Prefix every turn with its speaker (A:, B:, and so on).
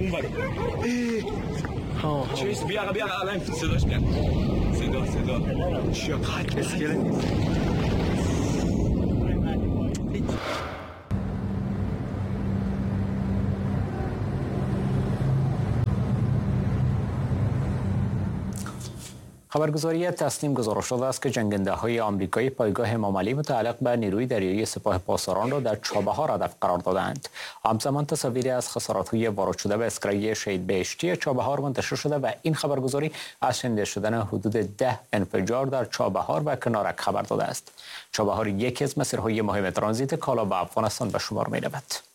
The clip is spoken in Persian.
A: اون برو چیز بیا الان صداش میاد صدا چقدر اسکله
B: خبرگزاری تسنیم گزارش شده است که جنگنده‌های آمریکایی پایگاه امام علی متعلق به نیروی دریایی سپاه پاسداران را در چابهار هدف قرار دادند. همزمان تصاویری از خسارات‌های وارد شده به اسکله شهید بهشتی چابهار منتشر شده و این خبرگزاری از شنیده شدن حدود 10 انفجار در چابهار و کنارک خبر داده است. چابهار یکی از مسیرهای مهم ترانزیت کالا به افغانستان به شمار می‌رود.